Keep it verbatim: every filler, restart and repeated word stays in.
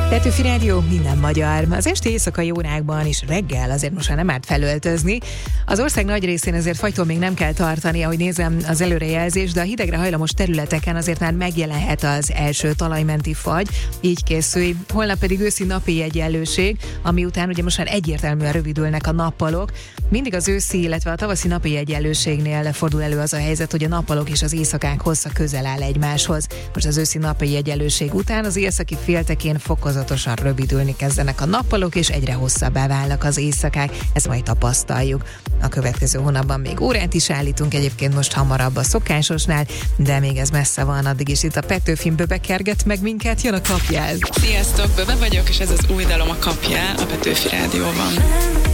Petőfi Rádió, minden magyar. Az esti éjszakai órákban is reggel azért most már nem árt felöltözni. Az ország nagy részén ezért fagytól még nem kell tartani, ahogy nézem az előrejelzést, de a hidegre hajlamos területeken azért már megjelenhet az első talajmenti fagy, így készül. Holnap pedig őszi napi egyenlőség, ami után ugye most már egyértelműen rövidülnek a nappalok. Mindig az őszi, illetve a tavaszi napi egyenlőségnél fordul elő az a helyzet, hogy a nappalok és az éjszakák hossza közel áll egymáshoz. Most az őszi napi egyenlőség után az északi féltekén fokozatosan rövidülni kezdenek a nappalok, és egyre hosszabbá válnak az éjszakák. Ezt majd tapasztaljuk. A következő hónapban még órát is állítunk, egyébként most hamarabb a szokásosnál, de még ez messze van, addig is itt a Petőfin Böbe kerget meg minket, jön a Kapjál. Sziasztok, Böbe vagyok, és ez az új dalom, a Kapjál, a Petőfi Rádióban.